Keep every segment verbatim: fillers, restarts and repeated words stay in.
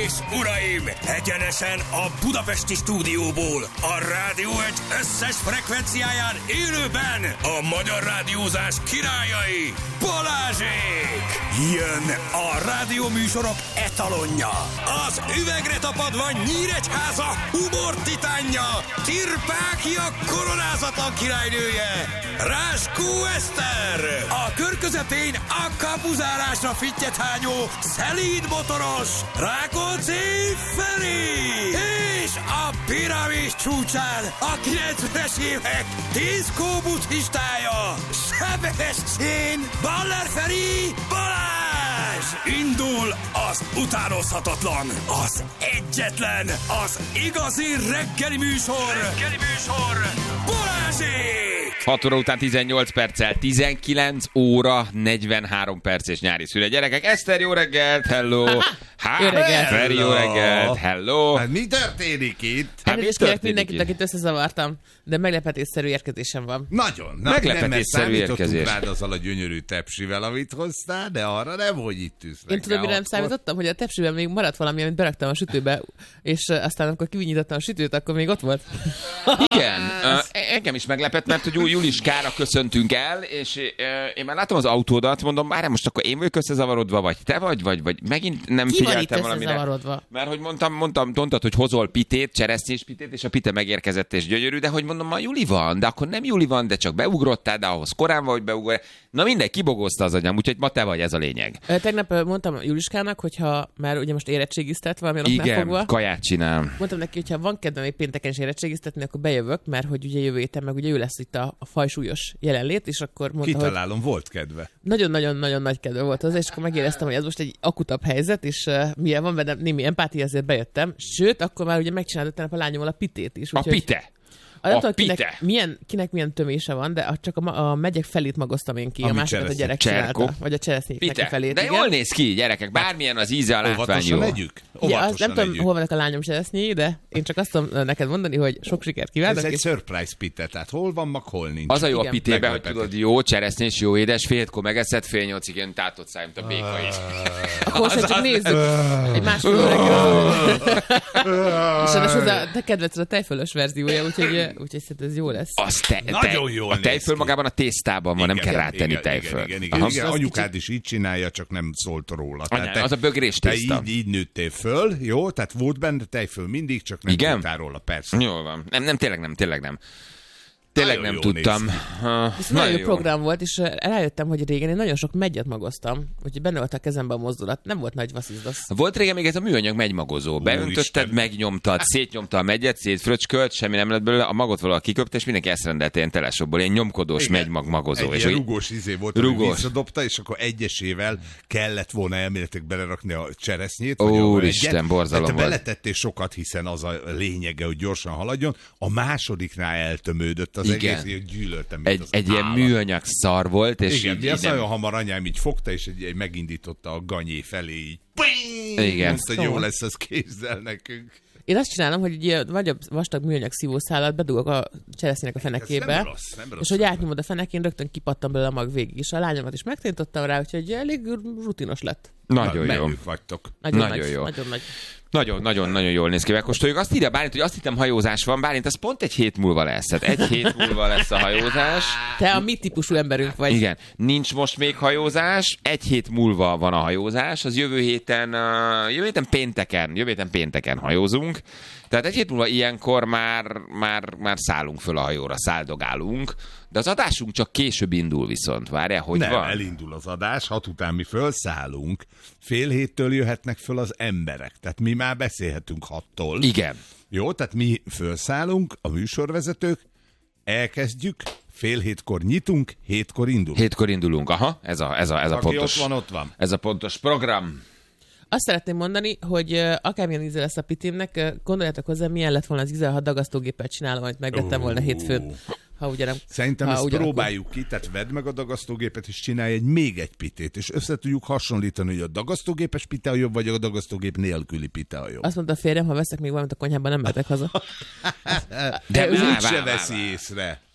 és uraim, egyenesen a budapesti stúdióból, a Rádió egy összes frekvenciáján élőben a magyar rádiózás királyai, Balázsék! Jön a rádióműsorok etalonja, az üvegre tapadva Nyíregyháza humor titánja, Tirpákia koronázatlan királynője, Ráskó Eszter, a kör közepén a kapuzárásra fittyet hányó, szelíd motoros, Rákóczi Feri, és a piramis csúcsán a kilencvenes évek diszkó buddhistája, Sebestyén Baller Feri Balázs! Indul az utánozhatatlan, az egyetlen, az igazi reggeli műsor, reggeli műsor, Balázsék! hat óra után tizennyolc perccel, tizenkilenc óra negyvenhárom perc és nyári szület. Gyerekek, Eszter, jó reggelt, hello! Hát, jó reggelt! Feri, jó reggelt, hello! Hát mi történik itt? Hát mi Elnézést kérek mindenkit, akit összezavartam, de meglepetésszerű érkezésem van. Nagyon. Na, Meglepetésszerű nem, mert érkezés. számítottunk rád azzal a gyönyörű tepsivel, amit hoztál, de arra nem, hogy itt tűznek. Én tudom, mire nem számítottam, hogy a tepsiben még maradt valami, amit beraktam a sütőbe, és aztán amikor kivinyítottam a sütőt, akkor még ott volt. Igen, uh, engem is meglepett, mert hogy Juliskára köszöntünk el, és uh, én már látom az autódat, mondom, már most akkor én vagyok összezavarodva, vagy te vagy, vagy, vagy megint nem Ki van itt figyeltem valamire. összezavarodva? Mert hogy mondtam, mondtam, mondtad, hogy hozol pitét, cseresznyés pitét, és a pite megérkezett és gyönyörű, de hogy mondom, ma Juli van, de akkor nem Juli van, de csak beugrottál, de ahhoz korán van, hogy beugrál. Na mindegy, kibogozta az agyam, úgyhogy ma te vagy, ez a lényeg. Tegnap mondtam Juliskának, hogyha már ugye most érettségiztet valami oknál Igen, fogva. kaját csinál. Mondtam neki, hogyha van kedvem még pénteken is érettségiztetni, akkor bejövök, mert hogy ugye jövő héten meg ugye ő lesz itt a, a fajsúlyos jelenlét, és akkor mondta, Kitalálom, hogy volt kedve. nagyon-nagyon-nagyon nagy kedve volt az, és akkor megéreztem, hogy ez most egy akutabb helyzet, és uh, milyen van bennem némi empátia, ezért bejöttem. Sőt, akkor már ugye megcsináltam tegnap a lányommal a pitét is. A Úgyhogy... pite. A, A tudom, pite. kinek milyen, kinek milyen tömése van, de csak a, a megyek felét magoztam én ki, Ami a másikat a cseresznye. gyerek Cserkó. csinálta. Vagy a cseresznyéknek a Pite. felét. De igen. jól néz ki, gyerekek, bármilyen az íze, a látvány Óvatosan jó. legyük? Ugye, az, Óvatosan nem tudom, legyük. hol vannak a lányom cseresznyéi, de én csak azt tudom neked mondani, hogy sok sikert kívánok. Ez egy és... surprise pite, tehát hol van, mag hol nincs. Az a jó Igen. a pitében, hogy Meglepetés. tudod, jó cseresznyés, jó édes, fél hétkor megeszed, fél nyolcig jön tátott szájmt a béka is. Akkor most csak nézzük. Egy másfél óra. És az a te kedvenc a tejfölös verziója, úgyhogy, úgyhogy szerintem ez jó lesz. Az te, Nagyon te, jól a néz tejföl ki. magában a tésztában van, nem kell rátenni igen, tejföl. Igen, igen, igen, igen. Anyukád is így csinálja, csak nem szólt róla. Anyám, te, az a bögrés te tészta. így, így nőttél föl, jó? Tehát volt benne tejföl mindig, csak nem Igen? tudtál róla, persze. Jól van. Nem, nem, tényleg nem, tényleg nem. Tényleg Nagyon nem jól tudtam. néz Uh, Ez nagyon jó program volt, és rájöttem, hogy régen én nagyon sok megyet magoztam, úgyhogy benne volt a kezemben a mozdulat. Nem volt nagy vasszizdasz. Volt régen még ez a műanyag megymagozó. Beöntötted, Úristen. megnyomtad, szétnyomta a megyet, szétfröcskölt, semmi nem lett belőle, a magot valahol kiköpte, és mindenki ezt rendelte ilyen telesokból, ilyen nyomkodós Igen. megymagmagozó. Egy És ilyen úgy- rugós izé volt, Rugós. hogy visszadobta, és akkor egyesével kellett volna elméletek belerakni a cseresznyét. Úristen, vagy a borzalom te volt. beletettél sokat, hiszen az a lényege, hogy gyorsan haladjon. A másodiknál eltömődött az Igen. egész, hogy gyűlöltem. mint egy, az egy ilyen állat. műanyag szar volt, és Igen, így, de azt így nem- nagyon hamar anyám így fogta, és egy, egy megindította a ganyé felé, így. Ping! Igen. Mondta, hogy jó Szóval. lesz, az kézzel nekünk. Én azt csinálom, hogy egy ilyen nagyobb vastag műanyag szívószálat bedugok a cseresznyének a fenekébe, Ez nem rossz, nem rossz. és hogy átnyomod a fenekén, rögtön kipattam belőle a mag végig, és a lányomat is megtanítottam rá, úgyhogy elég rutinos lett. Nagyon Na, jó. menők vagytok. Nagyon, Nagyon nagy, jó. Nagyon nagy. Nagyon, nagyon, nagyon jól néz ki. Megkóstoljuk. Azt írja Bálint, hogy azt hittem hajózás van. Bálint, az pont egy hét múlva lesz. Tehát egy hét múlva lesz a hajózás. Te a mi típusú emberünk vagy. Igen. Nincs most még hajózás. Egy hét múlva van a hajózás. Az jövő héten, uh, jövő héten pénteken, jövő héten pénteken hajózunk. Tehát egy hét múlva ilyenkor már, már, már szállunk föl a hajóra, száldogálunk. De az adásunk csak később indul viszont. Várjál, hogy Nem, van? elindul az adás, hat után mi fölszállunk, fél héttől jöhetnek föl az emberek, tehát mi már beszélhetünk hattól. Igen. Jó, tehát mi fölszállunk, a műsorvezetők, elkezdjük, fél hétkor nyitunk, hétkor indulunk. Hétkor indulunk. Aha, ez a, ez a, ez a Aki pontos. ott van, ott van. Ez a pontos program. Azt szeretném mondani, hogy uh, akármilyen íze lesz a pitimnek, uh, gondoljátok hozzá, milyen lett volna az íze, ha dagasztógépet csinálom, amit megvettem volna hétfőn. Ha ugye nem, Szerintem ha ezt ugyanakkor- próbáljuk ki, tehát vedd meg a dagasztógépet, és csinálj egy még egy pitét, és össze tudjuk hasonlítani, hogy a dagasztógépes pite a jobb, vagy a dagasztógép nélküli pite a jobb. Azt mondta a férjem, ha veszek még valamit a konyhában, nem mehetek haza. De ő vár, Úgy se vár, veszi vár, vár. észre.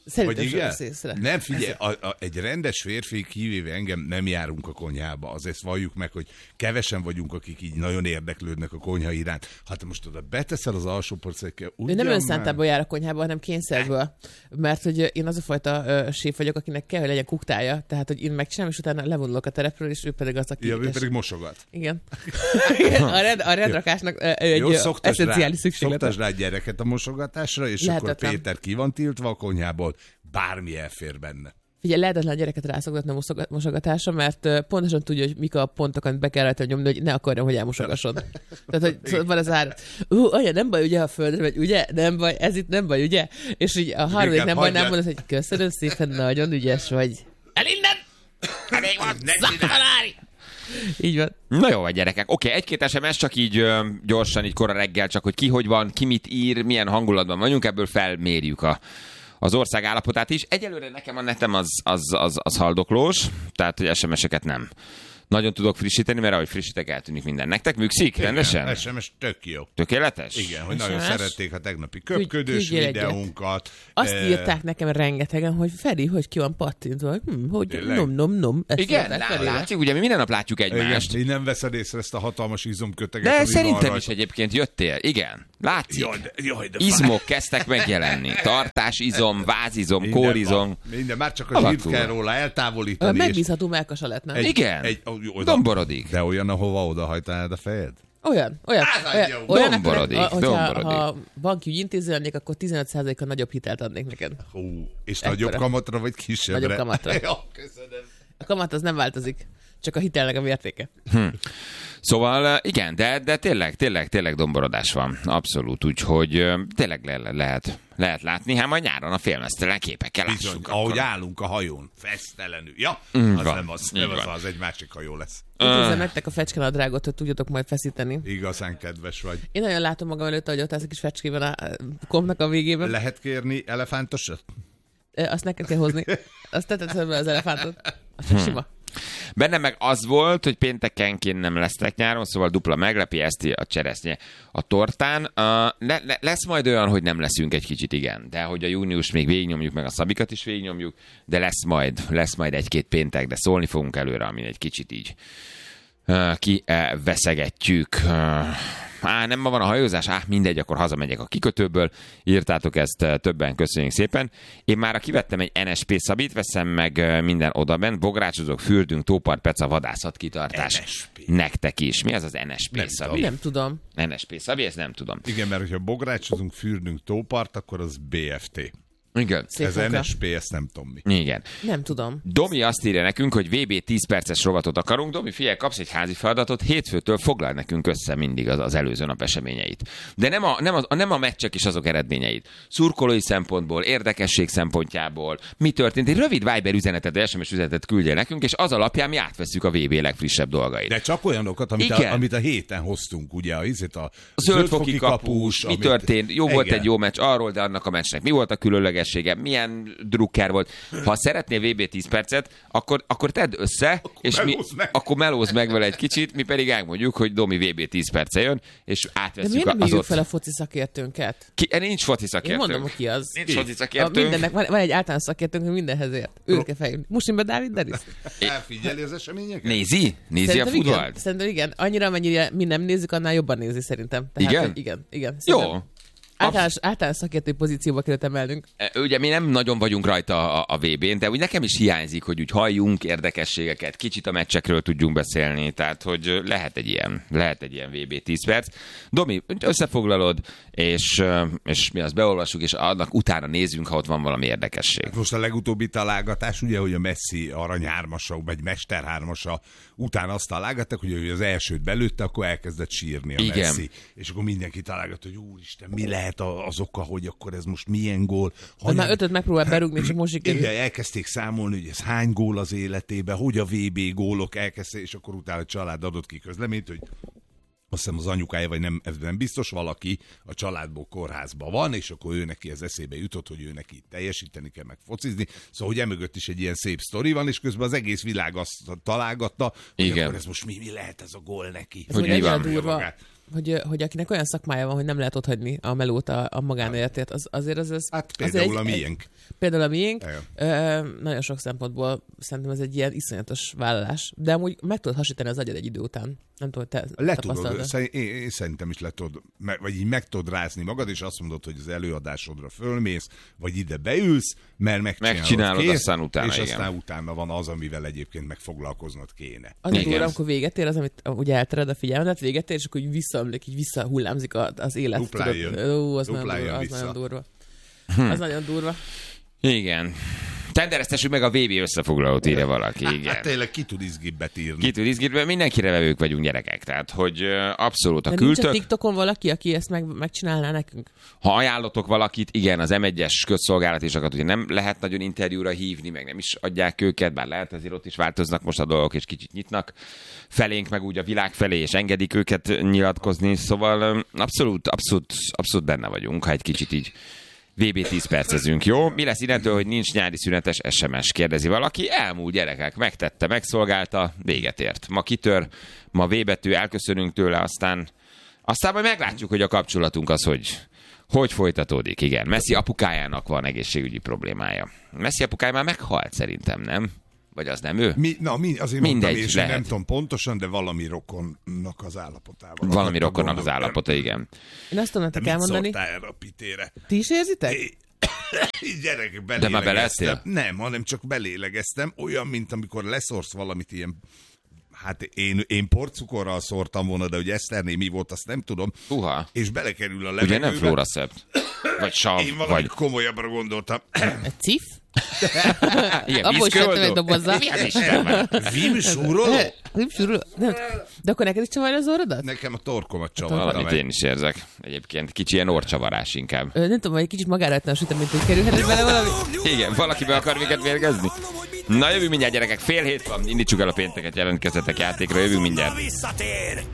Szerintem Vagy igen? sem észre. Nem, figyelj, a, a, egy rendes férfi, kivéve engem, nem járunk a konyhába. Azért valljuk meg, hogy kevesen vagyunk, akik így nagyon érdeklődnek a konyha iránt. Hát most oda beteszel az alsó porcekkel, Ő nem önszántából jár a konyhába, hanem kényszerből. Mert hogy én az a fajta uh, séf vagyok, akinek kell, hogy legyen kuktája. Tehát, hogy én megcsinálom, és utána levonulok a terepről, és ő pedig az, aki... Ja, ő pedig mosogat. Igen. a, rend, a rendrakásnak uh, egy Jó, szoktasd eszenciális rá, szükséglete. szoktasd rá gyereket a mosogatásra, és Lehetetlen. akkor Péter ki van tiltva a konyhából, bármi elfér benne. Figyelj, lehetetlen a gyereket rászoktatni a mosogatásra, mert uh, pontosan tudja, hogy mik a pontok, amit be kell rajta nyomni, hogy ne akarjam, hogy elmosogasson. Tehát, hogy van az ár. Ú, anya, nem baj, ugye, ha földre megy, ugye? Nem baj, ez itt nem baj, ugye? És így a harmadik nem baj, nem mondod, hogy köszönöm szépen, nagyon ügyes vagy. El innen! Elég van, szaktanári! Így van. Na jó, gyerekek. Oké, okay, egy-két es em es csak így ö, gyorsan, így kora reggel, csak hogy ki hogy van, ki mit ír, milyen hangulatban vagyunk, ebből felmérjük a az ország állapotát is. Egyelőre nekem a netem az, az, az, az haldoklós, tehát hogy es em es-eket nem nagyon tudok frissíteni, mert ahogy frissítek, eltűnik minden. Nektek működik rendesen? es em es tök jó. Tökéletes? Igen, hogy nagyon es em es? szerették a tegnapi köpködős Küldjél videónkat. Azt Eh, írták nekem rengetegen, hogy Feri, hogy ki van pattintva. Hm, hogy Tényleg? nom, nom, nom. Ezt Igen, írták lá, Ferire. látjuk, ugye mi minden nap látjuk egymást. Igen, így nem veszed észre ezt a hatalmas izomköteget. De ami van szerintem rajta. is egyébként jöttél. Igen, látszik. Jaj, de, jaj, de Izmok kezdtek megjelenni. Tartásizom, vázizom, Minden kórizom. van. Minden, már csak a Alatul zsírt kell van. róla Ö, eltávolítani. és Megbízható melkasa lett, nem? egy- Igen. egy- oda- Domborodik. De olyan, ahova odahajtanád a fejed? Olyan, olyan. Az olyan, adja. olyan Domborodik, akinek, hogyha, domborodik. ha banki ügyintéző lennék, akkor tizenöt százalékkal nagyobb hitelt adnék neked. Hú, és Ekkora. nagyobb kamatra, vagy kisebbre? Nagyobb kamatra. Ja, köszönöm. A kamat az nem változik, csak a hitelnek a mértéke. Szóval igen, de, de tényleg, tényleg, tényleg domborodás van. Abszolút, úgyhogy ö, tényleg le, le, lehet, lehet látni. Hát majd nyáron a félmeztelen képekkel Bizony, lássuk. ahogy akkor. állunk a hajón, fesztelenül. Ja, Mm, az van. nem az, Így nem az, van. az egy másik hajó lesz. Intézem nektek a fecskenadrágot, hogy tudjatok majd feszíteni. Igazán kedves vagy. Én nagyon látom magam előtt, hogy ott állsz a kis fecskében a kompnak a végében. Lehet kérni elefántosat? Ö, Azt neked kell hozni. Azt te tetszed be az elefántot. Az csak sima. Bennem meg az volt, hogy péntekenként nem lesznek nyáron, szóval dupla meglepi ezt a cseresznye a tortán. Uh, le, le, lesz majd olyan, hogy nem leszünk egy kicsit, igen. De hogy a június még végignyomjuk, meg a szabikat is végignyomjuk, de lesz majd, lesz majd egy-két péntek, de szólni fogunk előre, amin egy kicsit így uh, kiveszegetjük. Uh, Á, nem ma van a hajózás? Á, mindegy, akkor hazamegyek a kikötőből. Írtátok ezt, többen, köszönjük szépen. Én már kivettem egy en es pé szabit, veszem meg minden odabent. Bográcsozók, fürdünk, tópart, peca, vadászat, kitartás. en es pé. Nektek is. Mi az az en es pé Nem szabi? Nem tudom. en es pé szabi, ezt nem tudom. Igen, mert hogyha bográcsozunk, fürdünk, tópart, akkor az bé ef té. Igen. Szép Ez munka. en es pé, ezt nem tudom mi. Igen. Nem tudom. Domi azt írja nekünk, hogy vé bé tíz perces rovatot akarunk. Domi, figyelj, kapsz egy házi feladatot, hétfőtől foglald nekünk össze mindig az, az előző nap eseményeit. De nem a, nem, a, nem a meccsek és azok eredményeit. Szurkolói szempontból, érdekesség szempontjából, mi történt. Egy rövid Viber üzenetet, es em es üzenetet küldje nekünk, és az alapján mi átveszünk a vé bé legfrissebb dolgait. De csak olyanokat, amit, Igen. a, amit a héten hoztunk, ugye, a, izét a Zöldfoki kapus, mi amit- történt, jó volt Igen. egy jó meccs arról, de annak a meccsnek mi volt a különlegessége, milyen drukker volt. Ha szeretnél vé bé tíz percet, akkor, akkor tedd össze, akkor és mi, melózz meg. akkor melózz meg vele egy kicsit, mi pedig elmondjuk, hogy Domi vé bé tíz perce jön, és De átveszünk miért nem az hívjuk ott... fel a foci szakértőnket? Ki, nincs foci Én szakértőnk. mondom, hogy ki az. Nincs foci A szakértőnk. mindennek van, van egy általános szakértőnk, hogy mindenhez ért. Őt kell feljönni. Musimba Dávid Denis. Elfigyeli az eseményeket? Nézi? Nézi a Szerintem igen. futballt? Szerintem igen. Annyira, amennyire mi nem nézzük, annál jobban nézi szerintem. Tehát, Igen? hogy igen, igen. Jó. Szerintem Általános, általános szakértői pozícióba kellett emelnünk. E, Ugye mi nem nagyon vagyunk rajta a, a vé bén, de úgy nekem is hiányzik, hogy úgy halljunk érdekességeket, kicsit a meccsekről tudjunk beszélni, tehát hogy lehet egy ilyen, lehet egy ilyen vé bé tíz perc. Domi, összefoglalod, és, és mi azt beolvassuk, és annak utána nézzünk, ha ott van valami érdekesség. Most a legutóbbi találgatás, ugye, hogy a Messi aranyhármasa, vagy mesterhármasa után azt találgattak, hogy ő az elsőt belőtte, akkor elkezdett sírni a Igen. Messi. És akkor mindenki találgatta, hogy úristen, mi lehet a- az oka, hogy akkor ez most milyen gól. Hogy már ötöt megpróbál berúgni, csak most sikerül. Igen, elkezdték számolni, hogy ez hány gól az életében, hogy a vé bé gólok elkezdték, és akkor utána a család adott ki közleményt, hogy azt hiszem az anyukája, vagy nem, ez nem biztos, valaki a családból kórházban van, és akkor ő neki ez eszébe jutott, hogy ő neki teljesíteni kell, meg focizni. Szóval, hogy emögött is egy ilyen szép sztori van, és közben az egész világ azt találgatta, hogy Igen. akkor ez most mi, mi lehet ez a gól neki. Ez Hogy hogy mi annyira van? durva. Magát. hogy, hogy akinek olyan szakmája van, hogy nem lehet otthagyni a melót a, a magánéletét, az, azért az... az hát például az a egy, miénk. Például a miénk. Ö, nagyon sok szempontból szerintem ez egy ilyen iszonyatos vállalás. De amúgy meg tudod hasítani az agyad egy idő után. Nem tudom, te le tudod, szerint, én, én szerintem is le tudod, vagy így meg tudod rázni magad, és azt mondod, hogy az előadásodra fölmész, vagy ide beülsz, mert megcsinálod, megcsinálod kész, aztán utána, és igen. aztán utána van az, amivel egyébként meg foglalkoznod kéne. Az a durva, amikor véget ér, az, amit ugye eltered a figyelmet, véget ér, és akkor így visszaemlék, így visszahullámzik az élet. Duplán jön. Ó, az, Duplán nagyon durva, jön az nagyon durva. Hm. Az nagyon durva. Igen. Tendereztessük meg a vé bé összefoglalót, írja valaki. Igen. Hát tényleg ki tud izgibbet írni. Ki tud izgibbet, mindenkire vevők vagyunk, gyerekek. Tehát, hogy abszolút a de küldtök. nincs a TikTokon valaki, aki ezt meg, megcsinálná nekünk? Ha ajánlotok valakit, igen, az em egyes közszolgálat is akart, ugye nem lehet nagyon interjúra hívni, meg nem is adják őket, bár lehet, azért ott is változnak most a dolgok, és kicsit nyitnak felénk, meg úgy a világ felé, és engedik őket nyilatkozni, szóval abszolút, abszolút, abszolút benne vagyunk, ha egy kicsit így vé bé tíz percezünk, jó? Mi lesz innentől, hogy nincs nyári szünetes es em es? Kérdezi valaki. Elmúlt, gyerekek, megtette, megszolgálta, véget ért. Ma kitör, ma V betű, elköszönünk tőle, aztán aztán majd meglátjuk, hogy a kapcsolatunk az, hogy hogy folytatódik. Igen, Messi apukájának van egészségügyi problémája. Messi apukája már meghalt szerintem, nem? Vagy az nem ő? Mi, na, mi, azért mindegy, mondtam, és lehet. nem tudom pontosan, de valami rokonnak az állapotával. Valami rokonnak az állapota, igen. Én azt tudom nektek elmondani. Te mit szóltál erre a pitére? Ti is érzitek? É, gyerek, De már beleesztél? Nem, hanem csak belélegeztem. Olyan, mint amikor leszorsz valamit ilyen. Hát én, én porcukorral szórtam volna, de hogy Eszterné mi volt, azt nem tudom. Uha. És belekerül a levegőbe. Ugye nem flóraszept? Vagy sav? Én valami Vagy... komolyabbra gondoltam. Egy cif? Igen, Abból is vettem egy vízkőoldó? dobozzal. Mi az Isten? Vim súroló? Nem sűrű. Nem. De akkor neked is csavarja az orrodat? Nekem a torkomat csavarta Valamit meg. én is érzek. Egyébként kicsi ilyen orcsavarás inkább. Ö, nem tudom, hogy egy kicsit magára lehetne a sütem, mint hogy kerülhet vele valami. Igen, valaki be akar minket mérgezni? Na jövünk mindjárt, gyerekek, fél hét van, indítsuk el a pénteket, jelentkezzetek játékra, jövünk mindjárt. Visszatér!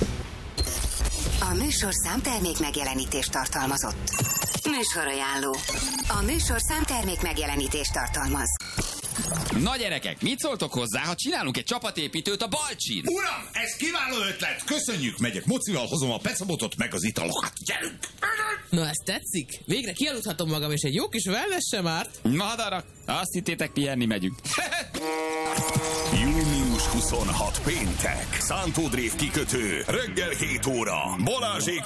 A műsor számtermék megjelenítést tartalmazott. Műsorajánló. A műsor számtermék megjelenítést tartalmaz. Na gyerekek, mit szóltok hozzá, ha csinálunk egy csapatépítőt a Balcsin? Uram, ez kiváló ötlet! Köszönjük, megyek mocival, hozom a pecabotot meg az italokat. Gyerünk! Na, ez tetszik? Végre kialudhatom magam, és egy jó kis wellness sem árt. Madarak, azt hittétek, pihenni megyünk. június huszonhatodika péntek. Szántó Drév kikötő. Reggel hét óra. Balázsék